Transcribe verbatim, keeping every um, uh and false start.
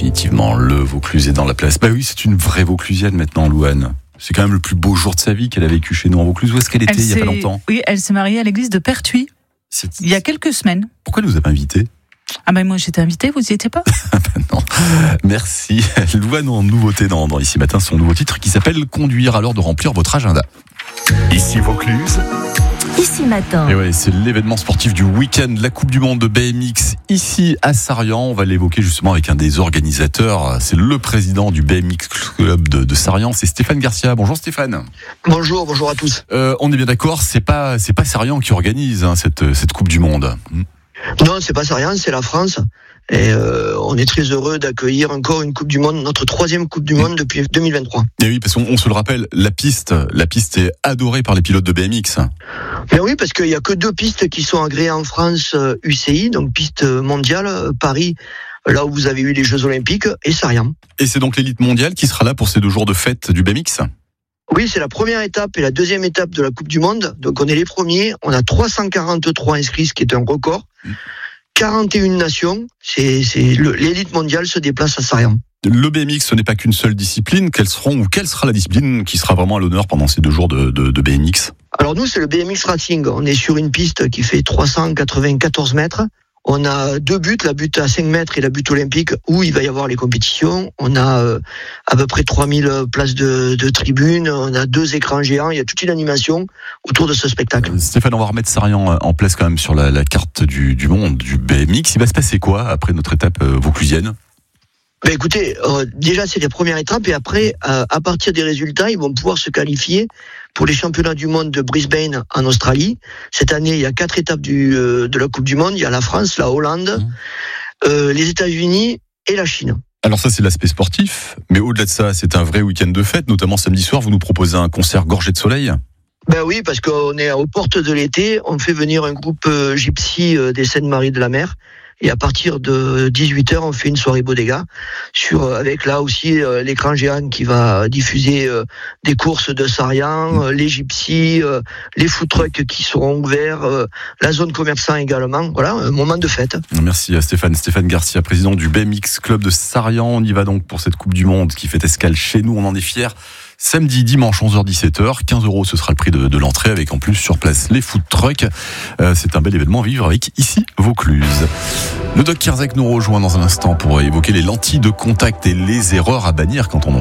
définitivement. Le Vaucluse est dans la place. Bah oui, c'est une vraie Vauclusienne maintenant, Louane. C'est quand même le plus beau jour de sa vie qu'elle a vécu chez nous en Vaucluse. Où est-ce qu'elle était elle il y a pas longtemps? Oui, elle s'est mariée à l'église de Pertuis. C'est... Il y a quelques semaines. Pourquoi elle nous a pas invités? Ah ben moi j'étais invitée, vous y étiez pas? Non. Merci. Louane en nouveauté dans, dans Ici Matin, son nouveau titre qui s'appelle Conduire, à l'heure de remplir votre agenda. Ici Vaucluse. Ici Matin. Et ouais, c'est l'événement sportif du week-end, la Coupe du Monde de B M X ici à Sarrian. On va l'évoquer justement avec un des organisateurs. C'est le président du B M X Club de, de Sarrian, c'est Stéphane Garcia. Bonjour Stéphane. Bonjour, bonjour à tous. Euh, on est bien d'accord, c'est pas c'est pas Sarrian qui organise hein, cette cette Coupe du Monde. Non, c'est pas Sarrian, c'est la France. Et euh, on est très heureux d'accueillir encore une Coupe du Monde, notre troisième Coupe du Monde depuis deux mille vingt-trois. Et oui, parce qu'on on se le rappelle, la piste, la piste est adorée par les pilotes de B M X. Mais oui, parce qu'il y a que deux pistes qui sont agréées en France, U C I, donc piste mondiale, Paris, là où vous avez eu les Jeux Olympiques, et Sarrian. Et c'est donc l'élite mondiale qui sera là pour ces deux jours de fête du B M X? Oui, c'est la première étape et la deuxième étape de la Coupe du Monde. Donc on est les premiers, on a trois cent quarante-trois inscrits, ce qui est un record. quarante et une nations, c'est, c'est le, l'élite mondiale se déplace à Sarrian. Le B M X, ce n'est pas qu'une seule discipline. Quelles seront ou quelle sera la discipline qui sera vraiment à l'honneur pendant ces deux jours de, de, de B M X? Alors nous, c'est le B M X Racing. On est sur une piste qui fait trois cent quatre-vingt-quatorze mètres. On a deux buts, la butte à cinq mètres et la butte olympique où il va y avoir les compétitions. On a euh, à peu près trois mille places de, de tribunes. On a deux écrans géants. Il y a toute une animation autour de ce spectacle. Euh, Stéphane, on va remettre Sarrian en place quand même sur la, la carte du, du monde du B M X. Il va se passer quoi après notre étape euh, vauclusienne? Ben écoutez, euh, déjà c'est la première étape et après, euh, à partir des résultats, ils vont pouvoir se qualifier pour les championnats du monde de Brisbane en Australie. Cette année, il y a quatre étapes du, euh, de la Coupe du Monde. Il y a la France, la Hollande, mmh. euh, les États-Unis et la Chine. Alors ça, c'est l'aspect sportif, mais au-delà de ça, c'est un vrai week-end de fête, notamment samedi soir, vous nous proposez un concert gorgé de soleil. Ben oui, parce qu'on est aux portes de l'été, on fait venir un groupe euh, gypsy euh, des Seine-Marie de la Mer. Et à partir de dix-huit heures, on fait une soirée bodega sur avec là aussi euh, l'écran géant qui va diffuser euh, des courses de Sarrian, euh, les gypsies, euh, les food trucks qui seront ouverts, euh, la zone commerçant également. Voilà, un moment de fête. Merci à Stéphane. Stéphane Garcia, président du B M X Club de Sarrian. On y va donc pour cette Coupe du Monde qui fait escale chez nous. On en est fiers. Samedi, dimanche, onze heures dix-sept heures, quinze euros, ce sera le prix de, de l'entrée, avec en plus sur place les food trucks. Euh, c'est un bel événement à vivre avec ici Vaucluse. Le doc Kierzek nous rejoint dans un instant pour évoquer les lentilles de contact et les erreurs à bannir quand on en